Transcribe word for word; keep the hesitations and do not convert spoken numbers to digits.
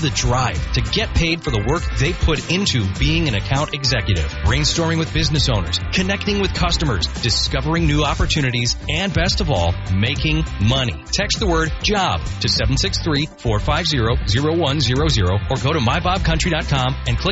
the drive to get paid for the work they put into being an account executive. Brainstorming with business owners, connecting with customers, discovering new opportunities, and best of all, making money. Text the word JOB to seven six three, four five zero, zero one zero zero or go to my bob country dot com and click